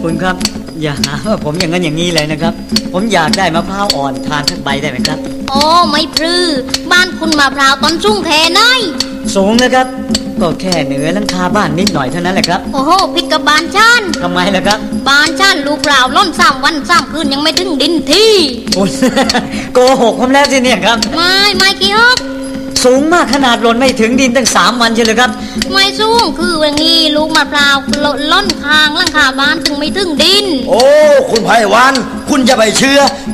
คุณครับอย่าหาว่าผมอย่างนั้นอย่างนี้เลยนะครับผมอยากได้มะพร้าวอ่อนทานสักใบได้ไหมครับโอ้ไม่พลือบ้านคุณมะพร้าวต้นสูงแค่ไหนสูงนะครับก็แค่เหนือหลังคาบ้านนิดหน่อยเท่านั้นแหละครับโอ้โหพิกกับบ้านฉันทำไมล่ะครับบ้านฉันลูกเปล่าล้น3 วัน3 คืนยังไม่ถึงดินที่คุณโกหกผมแล้วสิเนี่ยครับไม่กี่ฮกสูงมากขนาดหล่นไม่ถึงดินตั้ง3 วันใช่เลยครับไม่สูงคืออย่างนี้ลูกมะพร้าวล้นคางหลังคาบ้านถึงไม่ถึงดินโอ้คุณไพวันคุณจะไปเชื่อ